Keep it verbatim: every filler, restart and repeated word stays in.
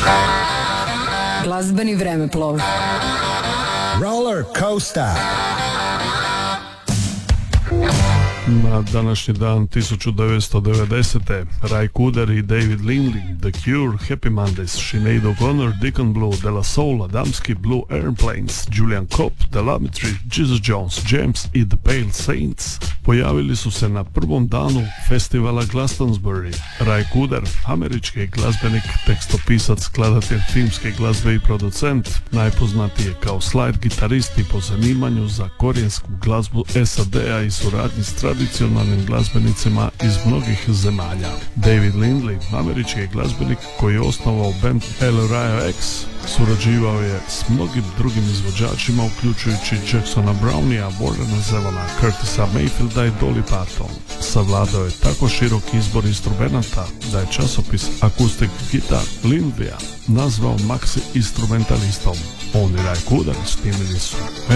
Glazbeni vremeplov. Roller Coaster. Na današnji dan tisuću devetsto devedesete. Ry Cooder i David Lindley, The Cure, Happy Mondays, Sinead O'Connor, Deacon Blue, De La Soul, Adamski, Blue Airplanes, Julian Cope, The Lavatory, Jesus Jones, James i The Pale Saints pojavili su se na prvom danu festivala Glastonbury. Ry Cooder, američki glazbenik, tekstopisac, skladatelj filmske glazbe i producent, najpoznatiji je kao slide gitarist i po zanimanju za korijensku glazbu S A D-a i suradnji s tradicionalnim glazbenicima iz mnogih zemalja. David Lindley, američki glazbenik koji je osnovao band El Rayo X, surađivao je s mnogim drugim izvođačima uključujući Jacksona Brownija, Warrena Zevona, Curtisa Mayfielda i Dolly Parton. Savladao je tako širok izbor instrumenata da je časopis Acoustic Guitar Lindleya nazvao maxi instrumentalistom. On i Ry Cooder snimili su